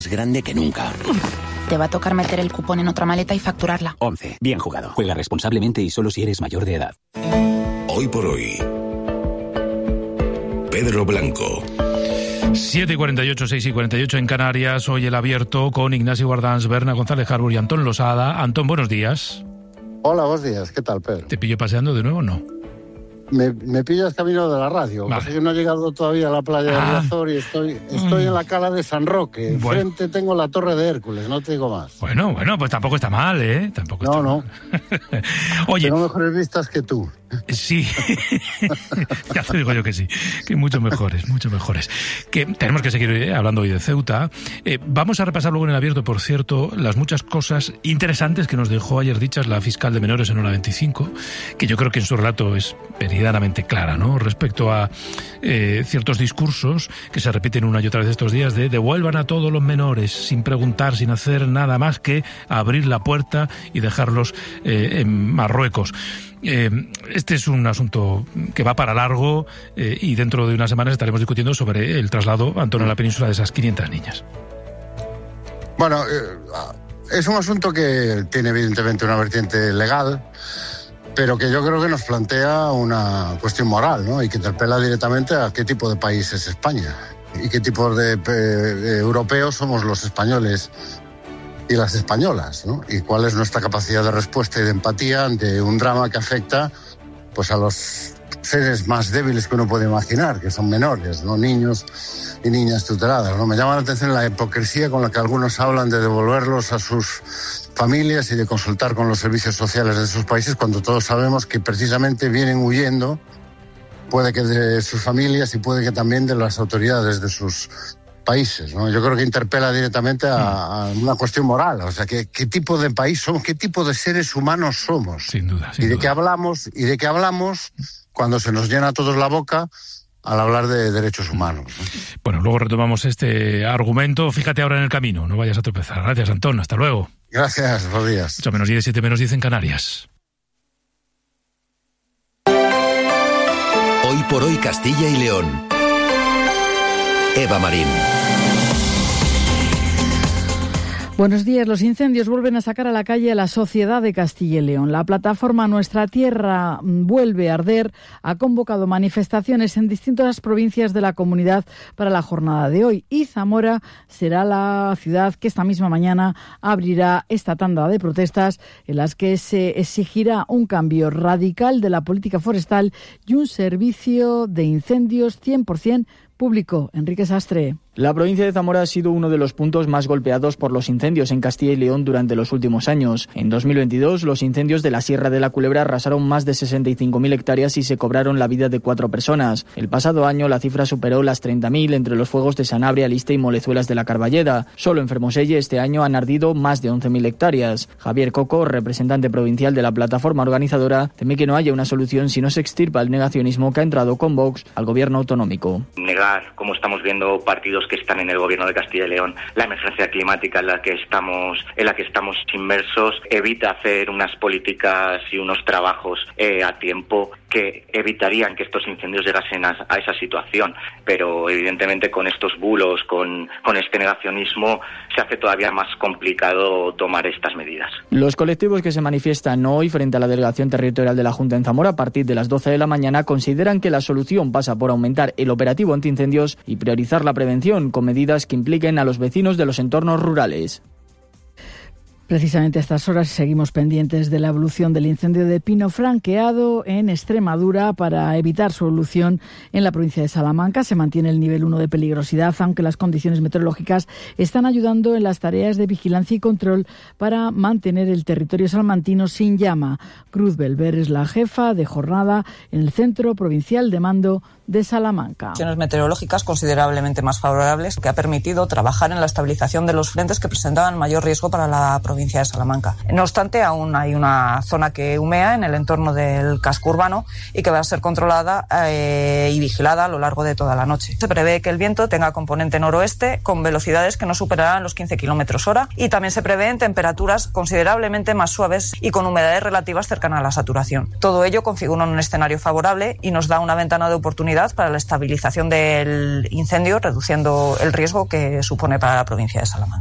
grande que nunca. Te va a tocar meter el cupón en otra maleta y facturarla. 11. Bien jugado. Juega responsablemente y solo si eres mayor de edad. Hoy por hoy, Pedro Blanco. 7:48, 6:48 en Canarias. Hoy el abierto con Ignacio Guardans, Berna González Harbour y Antón Losada. Antón, buenos días. Hola, buenos días. ¿Qué tal, Pedro? ¿Te pillo paseando de nuevo o no? Me pillas camino de la radio. Vale. Yo no he llegado todavía a la playa de Riazor y estoy en la cala de San Roque. Enfrente tengo la Torre de Hércules, no te digo más. Bueno, pues tampoco está mal, ¿eh? No. Oye, tengo mejores vistas que tú. Sí, ya te digo yo que sí, que mucho mejores. Que tenemos que seguir hablando hoy de Ceuta. Vamos a repasar luego en el abierto, por cierto, las muchas cosas interesantes que nos dejó ayer dichas la fiscal de menores en Hora 25, que yo creo que en su relato es meridianamente clara, ¿no? Respecto a ciertos discursos que se repiten una y otra vez estos días de devuelvan a todos los menores sin preguntar, sin hacer nada más que abrir la puerta y dejarlos en Marruecos. Este es un asunto que va para largo y dentro de unas semanas estaremos discutiendo sobre el traslado, Antonio, a la península de esas 500 niñas. Bueno, es un asunto que tiene evidentemente una vertiente legal, pero que yo creo que nos plantea una cuestión moral, ¿no? Y que interpela directamente a qué tipo de país es España y qué tipo de europeos somos los españoles y las españolas, ¿no? Y cuál es nuestra capacidad de respuesta y de empatía ante un drama que afecta pues a los seres más débiles que uno puede imaginar, que son menores, ¿no? Niños y niñas tuteladas, ¿no? Me llama la atención la hipocresía con la que algunos hablan de devolverlos a sus familias y de consultar con los servicios sociales de esos países, cuando todos sabemos que precisamente vienen huyendo, puede que de sus familias y puede que también de las autoridades de sus países, ¿no? Yo creo que interpela directamente a una cuestión moral, o sea, ¿qué tipo de país somos, qué tipo de seres humanos somos? Sin duda. ¿Y de qué hablamos cuando se nos llena a todos la boca al hablar de derechos humanos, ¿no? Bueno, luego retomamos este argumento. Fíjate ahora en el camino, no vayas a tropezar. Gracias, Antón. Hasta luego. Gracias, buenos días. 8:10, 7:10 en Canarias. Hoy por hoy, Castilla y León. Eva Marín. Buenos días. Los incendios vuelven a sacar a la calle a la sociedad de Castilla y León. La plataforma Nuestra Tierra vuelve a arder ha convocado manifestaciones en distintas provincias de la comunidad para la jornada de hoy. Y Zamora será la ciudad que esta misma mañana abrirá esta tanda de protestas en las que se exigirá un cambio radical de la política forestal y un servicio de incendios 100% público. Enrique Sastre. La provincia de Zamora ha sido uno de los puntos más golpeados por los incendios en Castilla y León durante los últimos años. En 2022, los incendios de la Sierra de la Culebra arrasaron más de 65.000 hectáreas y se cobraron la vida de 4 personas. El pasado año la cifra superó las 30.000 entre los fuegos de Sanabria, Aliste y Molezuelas de la Carballeda. Solo en Fermoselle este año han ardido más de 11.000 hectáreas. Javier Coco, representante provincial de la plataforma organizadora, teme que no haya una solución si no se extirpa el negacionismo que ha entrado con Vox al gobierno autonómico. Negar, como estamos viendo partidos que están en el gobierno de Castilla y León, la emergencia climática en la que estamos inmersos, evita hacer unas políticas y unos trabajos a tiempo que evitarían que estos incendios llegasen a esa situación. Pero evidentemente con estos bulos, con este negacionismo, se hace todavía más complicado tomar estas medidas. Los colectivos que se manifiestan hoy frente a la delegación territorial de la Junta en Zamora a partir de las 12 de la mañana consideran que la solución pasa por aumentar el operativo antiincendios y priorizar la prevención con medidas que impliquen a los vecinos de los entornos rurales. Precisamente a estas horas seguimos pendientes de la evolución del incendio de pino franqueado en Extremadura para evitar su evolución en la provincia de Salamanca. Se mantiene el nivel 1 de peligrosidad, aunque las condiciones meteorológicas están ayudando en las tareas de vigilancia y control para mantener el territorio salmantino sin llama. Cruz Belver es la jefa de jornada en el Centro Provincial de Mando de Salamanca. Condiciones meteorológicas considerablemente más favorables que ha permitido trabajar en la estabilización de los frentes que presentaban mayor riesgo para la provincia provincia de Salamanca. No obstante, aún hay una zona que humea en el entorno del casco urbano y que va a ser controlada y vigilada a lo largo de toda la noche. Se prevé que el viento tenga componente noroeste con velocidades que no superarán los 15 km/h y también se prevén temperaturas considerablemente más suaves y con humedades relativas cercanas a la saturación. Todo ello configura un escenario favorable y nos da una ventana de oportunidad para la estabilización del incendio, reduciendo el riesgo que supone para la provincia de Salamanca.